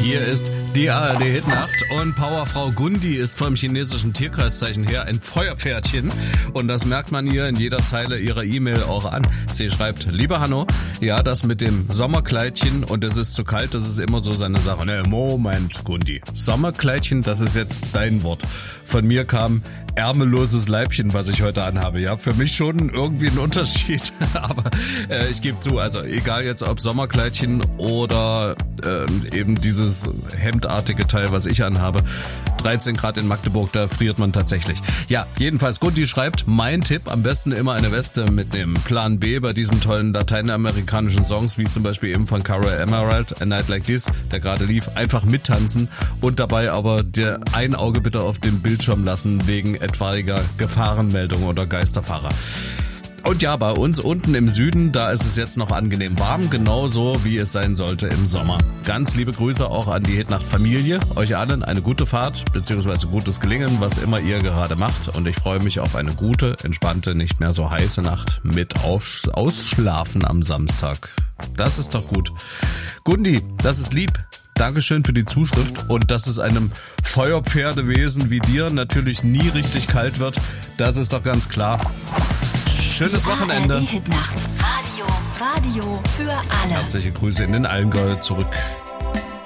Hier ist die ARD-Hitnacht und Powerfrau Gundi ist vom chinesischen Tierkreiszeichen her ein Feuerpferdchen und das merkt man ihr in jeder Zeile ihrer E-Mail auch an. Sie schreibt, lieber Hanno, ja, das mit dem Sommerkleidchen und es ist zu kalt, das ist immer so seine Sache. Ne, Moment, Gundi. Sommerkleidchen, das ist jetzt dein Wort. Von mir kam ärmelloses Leibchen, was ich heute anhabe. Ja, für mich schon irgendwie ein Unterschied, aber ich gebe zu, also egal jetzt ob Sommerkleidchen oder eben dieses hemdartige Teil, was ich anhabe, 13 Grad in Magdeburg, da friert man tatsächlich. Ja, jedenfalls Gundi schreibt, mein Tipp, am besten immer eine Weste mitnehmen. Plan B bei diesen tollen lateinamerikanischen Songs, wie zum Beispiel eben von Cara Emerald, A Night Like This, der gerade lief, einfach mittanzen und dabei aber ein Auge bitte auf dem Bildschirm lassen, wegen etwaiger Gefahrenmeldung oder Geisterfahrer. Und ja, bei uns unten im Süden, da ist es jetzt noch angenehm warm, genauso wie es sein sollte im Sommer. Ganz liebe Grüße auch an die Hitnacht-Familie. Euch allen eine gute Fahrt bzw. gutes Gelingen, was immer ihr gerade macht. Und ich freue mich auf eine gute, entspannte, nicht mehr so heiße Nacht mit Ausschlafen am Samstag. Das ist doch gut. Gundi, das ist lieb. Dankeschön für die Zuschrift und dass es einem Feuerpferdewesen wie dir natürlich nie richtig kalt wird, das ist doch ganz klar. Schönes Wochenende. Die Hitnacht. Radio für alle. Herzliche Grüße in den Allgäu zurück